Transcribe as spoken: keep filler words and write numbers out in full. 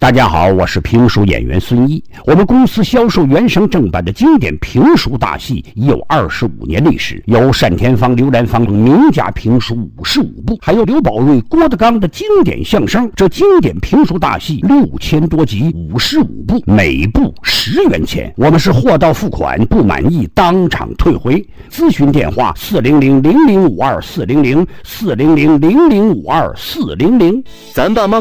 大家好，我是评书演员孙一。我们公司销售原声正版的经典评书大戏已有二十五年历史，有单田芳、刘兰芳名家评书五十五部，还有刘宝瑞、郭德纲的经典相声。这经典评书大戏六千多集，五十五部，每部十元钱。我们是货到付款，不满意当场退回。咨询电话：四零零零零五二四零零四零零零零五二四零零。 咱爸妈